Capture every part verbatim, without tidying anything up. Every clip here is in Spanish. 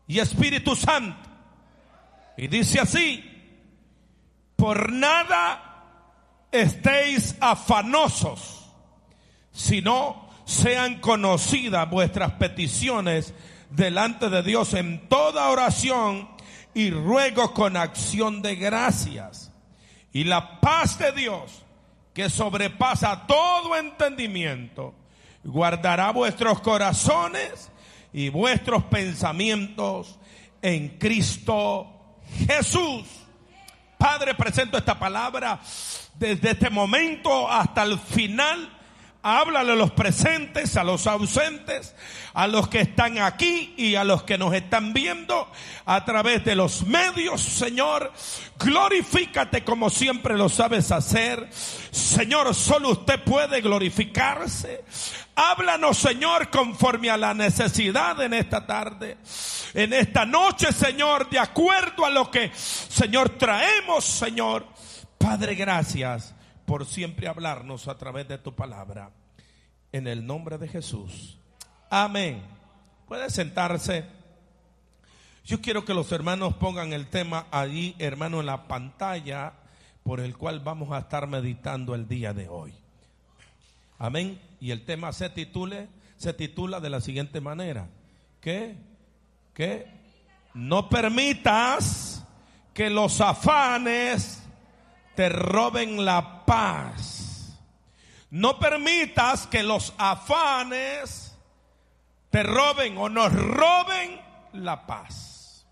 y Espíritu Santo. Y dice así: por nada estéis afanosos, sino sean conocidas vuestras peticiones delante de Dios en toda oración y ruego con acción de gracias. Y la paz de Dios, que sobrepasa todo entendimiento, guardará vuestros corazones y vuestros pensamientos en Cristo Jesús. Padre, presento esta palabra desde este momento hasta el final. Háblale a los presentes, a los ausentes, a los que están aquí y a los que nos están viendo a través de los medios. Señor, glorifícate como siempre lo sabes hacer. Señor, solo usted puede glorificarse. Háblanos, Señor, conforme a la necesidad en esta tarde, en esta noche, Señor, de acuerdo a lo que, Señor, traemos, Señor. Padre, gracias por siempre hablarnos a través de tu palabra. En el nombre de Jesús. Amén. Puede sentarse. Yo quiero que los hermanos pongan el tema allí, hermano, en la pantalla, por el cual vamos a estar meditando el día de hoy. Amén. Y el tema se titule, se titula de la siguiente manera: ¿Qué? ¿Qué? No permitas que los afanes te roben la paz. No permitas que los afanes te roben o nos roben la paz.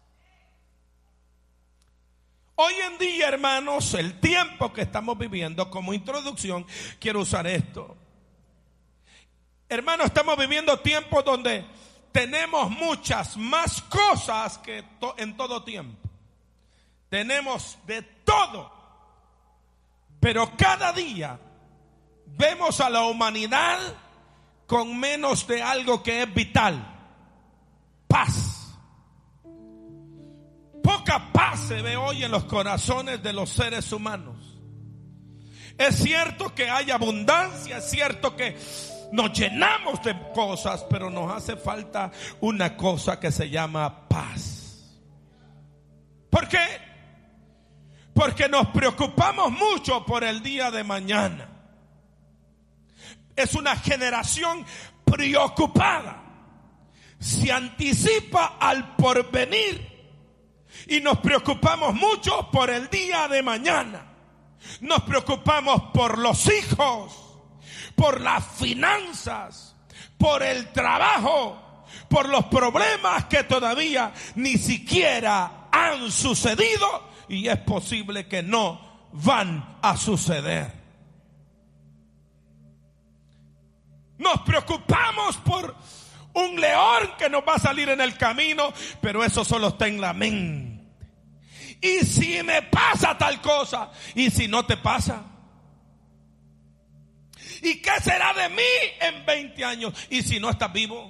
Hoy en día, hermanos, el tiempo que estamos viviendo, como introducción, quiero usar esto. Hermanos, estamos viviendo tiempos donde tenemos muchas más cosas que to- en todo tiempo. Tenemos de todo. Pero cada día vemos a la humanidad con menos de algo que es vital: paz. Poca paz se ve hoy en los corazones de los seres humanos. Es cierto que hay abundancia, es cierto que nos llenamos de cosas, pero nos hace falta una cosa que se llama paz. ¿Por qué? Porque nos preocupamos mucho por el día de mañana. Es una generación preocupada. Se anticipa al porvenir y nos preocupamos mucho por el día de mañana. Nos preocupamos por los hijos, por las finanzas, por el trabajo, por los problemas que todavía ni siquiera han sucedido. Y es posible que no van a suceder. Nos preocupamos por un león que nos va a salir en el camino, pero eso solo está en la mente. ¿Y si me pasa tal cosa? ¿Y si no te pasa? ¿Y qué será de mí en veinte años? ¿Y si no estás vivo?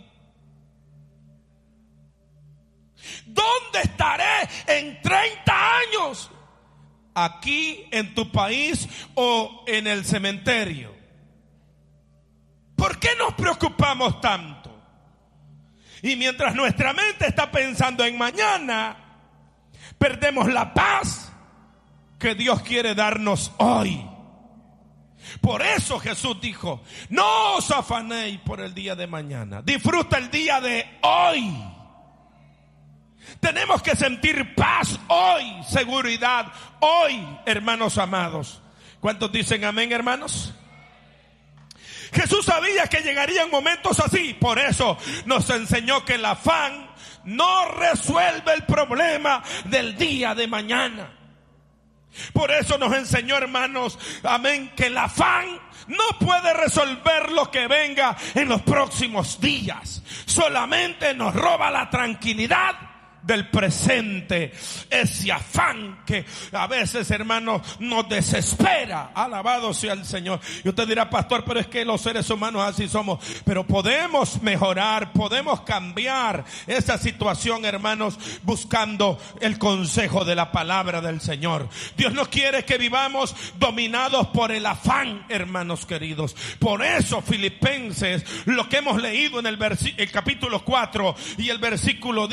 ¿Dónde estaré en treinta años? ¿Aquí en tu país o en el cementerio? ¿Por qué nos preocupamos tanto? Y mientras nuestra mente está pensando en mañana, perdemos la paz que Dios quiere darnos hoy. Por eso Jesús dijo: no os afanéis por el día de mañana, disfruta el día de hoy. Tenemos que sentir paz hoy, seguridad hoy, hermanos amados. ¿Cuántos dicen amén, hermanos? Jesús sabía que llegarían momentos así. Por eso nos enseñó que el afán no resuelve el problema del día de mañana. Por eso nos enseñó, hermanos, amén, que el afán no puede resolver lo que venga en los próximos días. Solamente nos roba la tranquilidad del presente. Ese afán que a veces, hermanos, nos desespera. Alabado sea el Señor. Y usted dirá: pastor, pero es que los seres humanos así somos. Pero podemos mejorar, podemos cambiar esa situación, hermanos, buscando el consejo de la palabra del Señor. Dios no quiere que vivamos dominados por el afán, hermanos queridos. Por eso Filipenses, lo que hemos leído en el, versi- el capítulo cuatro y el versículo